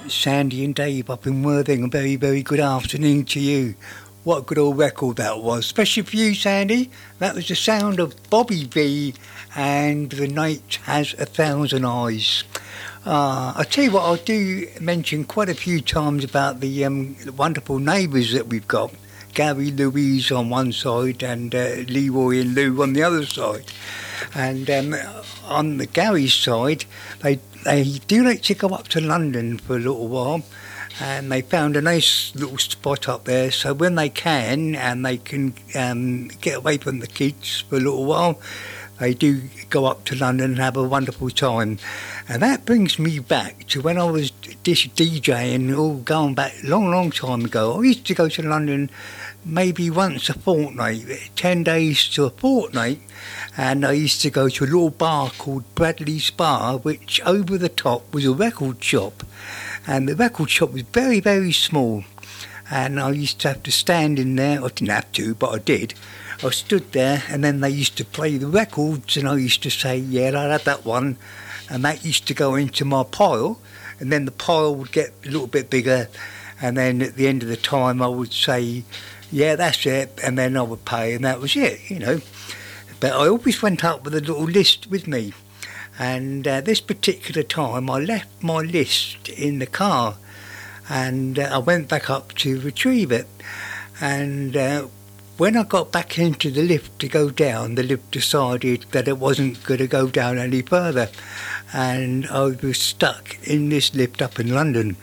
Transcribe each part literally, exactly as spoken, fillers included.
Sandy and Dave up in Worthing, a very, very good afternoon to you. What a good old record that was, especially for you, Sandy. That was the sound of Bobby Vee and The Night Has a Thousand Eyes. Uh, I'll tell you what, I do mention quite a few times about the um, wonderful neighbours that we've got. Gary, Louise on one side and uh, Leroy and Lou on the other side. And um, on the Gary's side, they they do like to go up to London for a little while, and they found a nice little spot up there, so when they can and they can um, get away from the kids for a little while, they do go up to London and have a wonderful time. And that brings me back to when I was dis- DJing, all going back a long, long time ago. I used to go to London maybe once a fortnight, ten days to a fortnight, and I used to go to a little bar called Bradley's Bar, which over the top was a record shop. And the record shop was very, very small. And I used to have to stand in there. I didn't have to, but I did. I stood there, and then they used to play the records, and I used to say, yeah, I had that one. And that used to go into my pile, and then the pile would get a little bit bigger. And then at the end of the time, I would say, yeah, that's it. And then I would pay, and that was it, you know. But I always went up with a little list with me. And uh, this particular time, I left my list in the car, and uh, I went back up to retrieve it. And uh, when I got back into the lift to go down, the lift decided that it wasn't going to go down any further. And I was stuck in this lift up in London.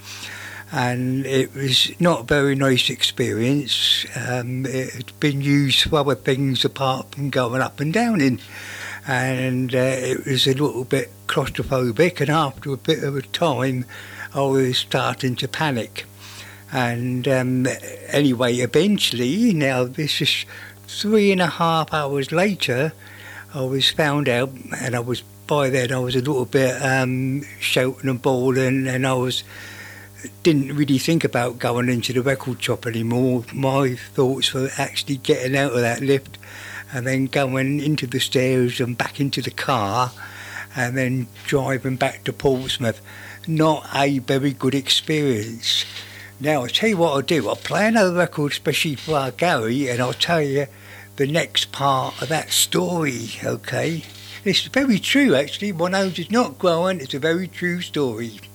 And it was not a very nice experience. Um, it had been used for other things apart from going up and down in. And uh, it was a little bit claustrophobic, and after a bit of a time I was starting to panic. And um, anyway, eventually, now this is three and a half hours later, I was found out, and I was, by then I was a little bit um, shouting and bawling, and I was didn't really think about going into the record shop anymore. My thoughts were actually getting out of that lift and then going into the stairs and back into the car and then driving back to Portsmouth. Not a very good experience. Now, I'll tell you what I'll do. I'll play another record, especially for our Gary, and I'll tell you the next part of that story, okay? It's very true, actually. My nose is not growing. It's a very true story.